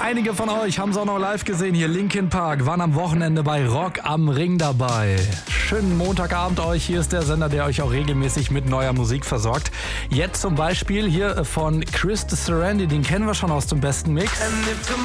Einige von euch haben es auch noch live gesehen. Hier Linkin Park waren am Wochenende bei Rock am Ring dabei. Schönen Montagabend euch. Hier ist der Sender, der euch auch regelmäßig mit neuer Musik versorgt. Jetzt zum Beispiel hier von Chris Sarandon, den kennen wir schon aus dem besten Mix.